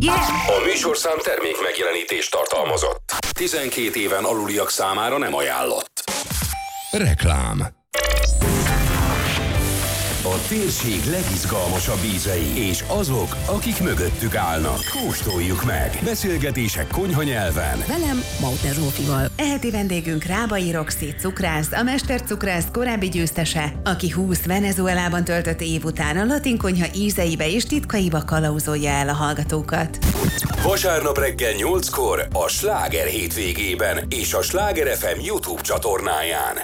A műsorszám termék megjelenítést tartalmazott. 12 éven aluliak számára nem ajánlott. Reklám. A térség legizgalmasabb ízei, és azok, akik mögöttük állnak. Kóstoljuk meg. Beszélgetések konyha nyelven. Velem, Mauter Zsófival. Eheti vendégünk Rábai Roxy cukrász, a mestercukrász korábbi győztese, aki 20 Venezuelában töltött év után a latin konyha ízeibe és titkaiba kalauzolja el a hallgatókat. Vasárnap reggel 8-kor a Sláger hétvégében és a Sláger FM YouTube csatornáján.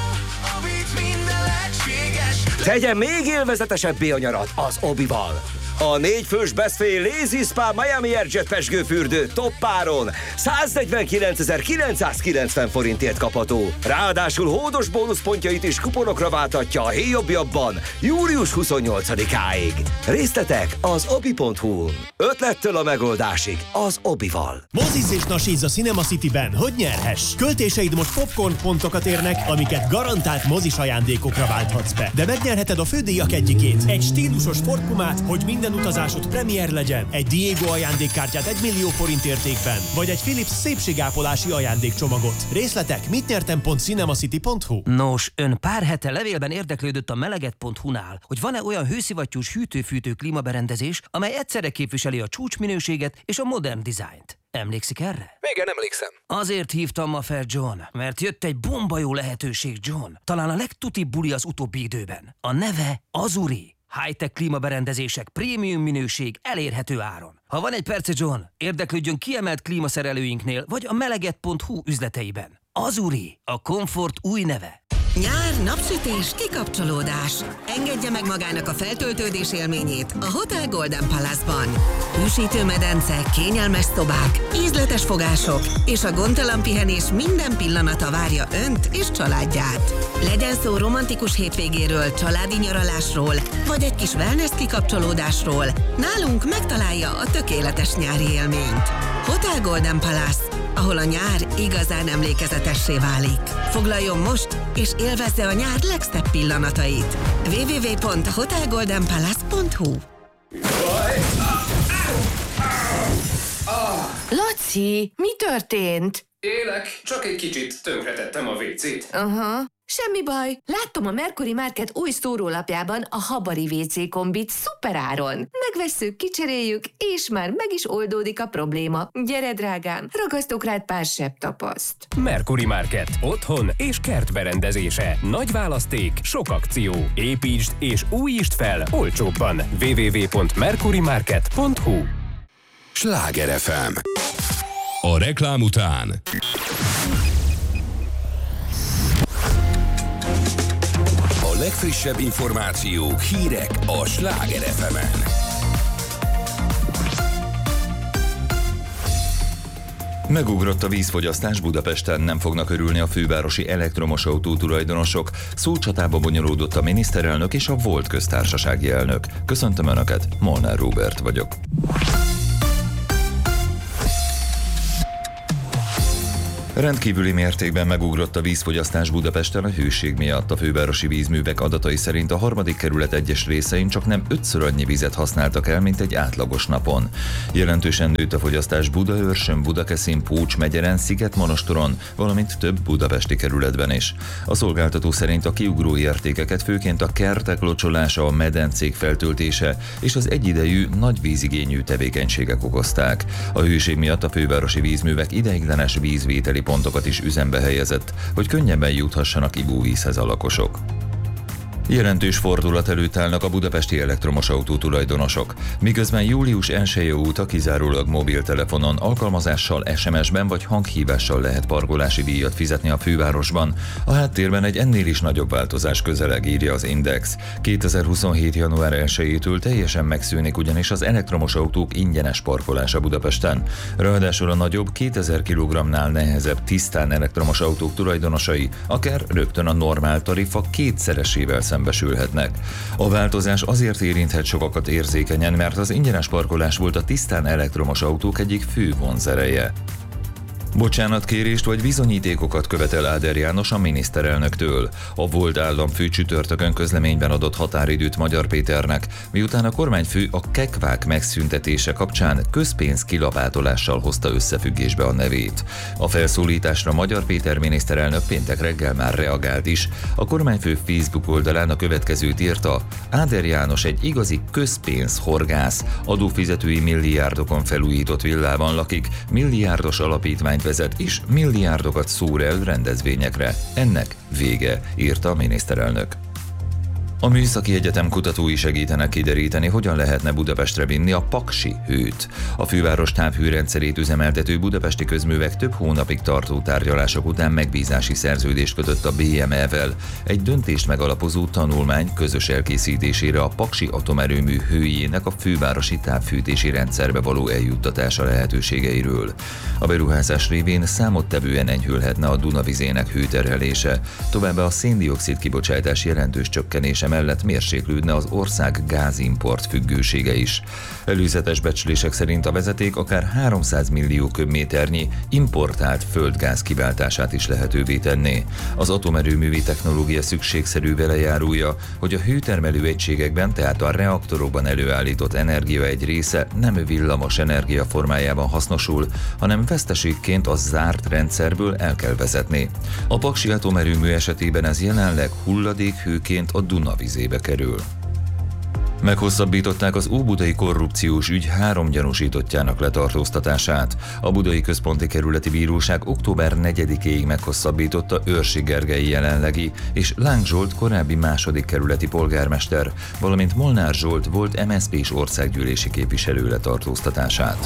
Tegyen még élvezetesebbé a nyarat az Obival. A 4 fős Best Way Lazy Spa Miami Airjet pezsgőfürdő toppáron 149.990 forintért kapható. Ráadásul hódos bónuszpontjait is kuponokra válthatja a Héjobbjabban július 28-áig. Részletek az obi.hu. Ötlettől a megoldásig az Obival. Mozizz és nasízz a Cinema Cityben, hogy nyerhess. Költéseid most popcorn pontokat érnek, amiket garantált mozis ajándékokra válthatsz be. De megnyerheted a fődíjak egyikét. Egy stílusos Ford Pumát, hogy minden utazásod premier legyen, egy Diego ajándékkártyát 1 millió forint értékben, vagy egy Philips szépségápolási ajándékcsomagot. Részletek mitnyertem.cinemacity.hu. Nos, ön pár hete levélben érdeklődött a meleget.hu-nál, hogy van-e olyan hőszivattyús hűtő-fűtő klímaberendezés, amely egyszerre képviseli a csúcsminőséget és a modern dizájnt. Emlékszik erre? Igen, emlékszem. Azért hívtam ma fel, John, mert jött egy bomba jó lehetőség, John. Talán a legtutibb buli az utóbbi időben. A neve Azuri. High-tech klímaberendezések, prémium minőség, elérhető áron. Ha van egy perce, John, érdeklődjön kiemelt klímaszerelőinknél, vagy a meleget.hu üzleteiben. Azuri, a komfort új neve. Nyár, napsütés, kikapcsolódás. Engedje meg magának a feltöltődés élményét a Hotel Golden Palace-ban. Hűsítő medence, kényelmes szobák, ízletes fogások és a gondtalan pihenés minden pillanata várja önt és családját. Legyen szó romantikus hétvégéről, családi nyaralásról, vagy egy kis wellness kikapcsolódásról, nálunk megtalálja a tökéletes nyári élményt. Hotel Golden Palace, ahol a nyár igazán emlékezetessé válik. Foglaljon most, és élvezze a nyár legszebb pillanatait. www.hotelgoldenpalace.hu. Laci, mi történt? Élek, csak egy kicsit tönkretettem a WC-t. Aha. Semmi baj. Láttam a Mercury Market új szórólapjában a Habari WC kombit szuperáron. Megvesszük, kicseréljük, és már meg is oldódik a probléma. Gyere, drágám, ragasztok rád pár sebb tapaszt. Mercury Market. Otthon és kertberendezése. Nagy választék, sok akció. Építsd és újítsd fel olcsóbban. www.mercurymarket.hu. Sláger FM. A reklám után a legfrissebb információk, hírek a Sláger FM-en. Megugrott a vízfogyasztás Budapesten, nem fognak örülni a fővárosi elektromos autó tulajdonosok. Szócsatába bonyolódott a miniszterelnök és a volt köztársasági elnök. Köszöntöm Önöket, Molnár Róbert vagyok. Rendkívüli mértékben megugrott a vízfogyasztás Budapesten a hőség miatt. A fővárosi vízművek adatai szerint a 3. kerület egyes részein csaknem 5-ször annyi vizet használtak el, mint egy átlagos napon. Jelentősen nőtt a fogyasztás Budaörsön, Budakeszin, Pócs megyeren, Szigetmonostoron, valamint több budapesti kerületben is. A szolgáltató szerint a kiugró értékeket főként a kertek locsolása, a medencék feltöltése és az egyidejű nagy vízigényű tevékenységek okozták. A hőség miatt a fővárosi vízművek ideiglenes vízvételi pontokat is üzembe helyezett, hogy könnyebben juthassanak ivóvízhez a lakosok. Jelentős fordulat előtt állnak a budapesti elektromos autó tulajdonosok. Miközben július 1-je óta kizárólag mobiltelefonon, alkalmazással, SMS-ben vagy hanghívással lehet parkolási díjat fizetni a fővárosban, a háttérben egy ennél is nagyobb változás közeleg, írja az Index. 2027. január 1-től teljesen megszűnik ugyanis az elektromos autók ingyenes parkolása Budapesten. Ráadásul a nagyobb, 2000 kg-nál nehezebb tisztán elektromos autók tulajdonosai akár rögtön a normál tarifa kétszeresével szembesülhetnek. A változás azért érinthet sokakat érzékenyen, mert az ingyenes parkolás volt a tisztán elektromos autók egyik fő vonzereje. Bocsánatkérést vagy bizonyítékokat követel Áder János a miniszterelnöktől. A volt államfő csütörtökön közleményben adott határidőt Magyar Péternek, miután a kormányfő a kekvák megszüntetése kapcsán közpénz kilapátolással hozta összefüggésbe a nevét. A felszólításra Magyar Péter miniszterelnök péntek reggel már reagált is. A kormányfő Facebook oldalán a következőt írta: Áder János egy igazi közpénzhorgász, adófizetői milliárdokon felújított villában lakik, milliárdos alapítványt vezet és milliárdokat szúr el rendezvényekre. Ennek vége, írta a miniszterelnök. A Műszaki Egyetem kutatói segítenek kideríteni, hogyan lehetne Budapestre vinni a paksi hőt. A főváros távhőrendszerét üzemeltető budapesti közművek több hónapig tartó tárgyalások után megbízási szerződést kötött a BME-vel. Egy döntést megalapozó tanulmány közös elkészítésére a paksi atomerőmű hőjének a fővárosi távfűtési rendszerbe való eljuttatása lehetőségeiről. A beruházás révén számottevően enyhülhetne a Duna vizének hőterhelése, továbbá a szén-dioxid kibocsátás jelentős csökkenése mellett mérséklődne az ország gázimport függősége is. Előzetes becslések szerint a vezeték akár 300 millió köbméternyi importált földgáz kiváltását is lehetővé tenné. Az atomerőművi technológia szükségszerű velejárója, hogy a hőtermelő egységekben, tehát a reaktorokban előállított energia egy része nem villamos energia formájában hasznosul, hanem veszteségként a zárt rendszerből el kell vezetni. A paksi atomerőmű esetében ez jelenleg hulladékhőként a Duna vizébe kerül. Meghosszabbították az óbudai korrupciós ügy 3 gyanúsítottjának letartóztatását. A Budai Központi Kerületi Bíróság október 4-éig meghosszabbította Őrsi Gergely jelenlegi és Láng Zsolt korábbi 2. kerületi polgármester, valamint Molnár Zsolt volt MSZP-s országgyűlési képviselő letartóztatását.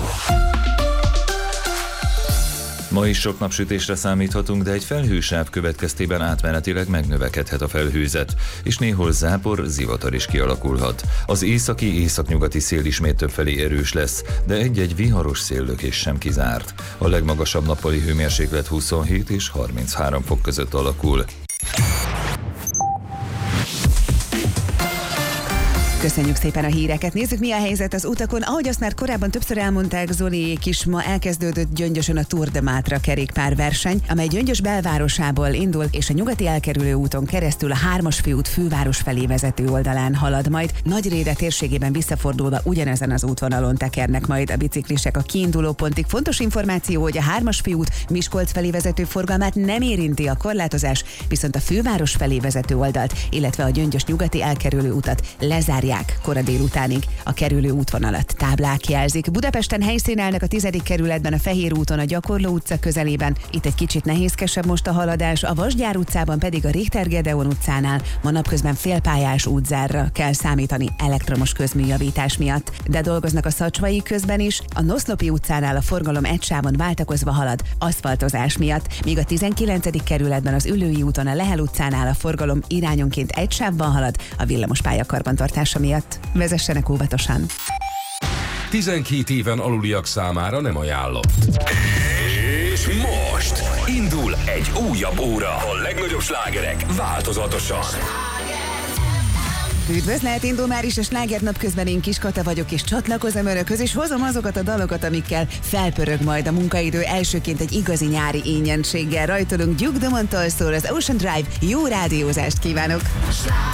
Ma is sok napsütésre számíthatunk, de egy felhősáv következtében átmenetileg megnövekedhet a felhőzet, és néhol zápor, zivatar is kialakulhat. Az északi-északnyugati szél ismét többfelé erős lesz, de egy-egy viharos széllökés sem kizárt. A legmagasabb nappali hőmérséklet 27 és 33 fok között alakul. Köszönjük szépen a híreket. Nézzük, mi a helyzet az utakon. Ahogy azt már korábban többször elmondták, Zoliék is, ma elkezdődött Gyöngyösön a Tour de Matra kerékpárverseny, amely Gyöngyös belvárosából indul, és a nyugati elkerülő úton keresztül a 3-as főút főváros felé vezető oldalán halad majd. Nagyréde térségében visszafordulva ugyanezen az útvonalon tekernek majd a biciklisek a kiinduló pontig. Fontos információ, hogy a 3-as főút Miskolc felé vezető forgalmát nem érinti a korlátozás, viszont a főváros felé vezető oldalt, illetve a Gyöngyös nyugati elkerülő utat lezárják kora délutánig. A kerülő útvonalat táblák jelzik. Budapesten helyszínelnek a 10. kerületben a Fehér úton a Gyakorló utca közelében. Itt egy kicsit nehézkesebb most a haladás, a Vasgyár utcában pedig a Richter Gedeon utcánál ma napközben félpályás útzárra kell számítani elektromos közműjavítás miatt. De dolgoznak a Szacsvai közben is, a Noszlopi utcánál a forgalom egy sávon váltakozva halad aszfaltozás miatt, míg a 19. kerületben az Üllői úton a Lehel utcánál a forgalom irányonként egy sávban halad a villamospálya karbantartása miatt. Vezessenek óvatosan! 12 éven aluliak számára nem ajánlott. És most indul egy újabb óra. A legnagyobb slágerek változatosan. Üdvözlet, indul már is a Sláger napközben, én Kis Kata vagyok, és csatlakozom önökhöz, és hozom azokat a dalokat, amikkel felpörög majd a munkaidő. Elsőként egy igazi nyári énjenséggel rajtolunk. Duke Dumont-tól szól az Ocean Drive. Jó rádiózást kívánok!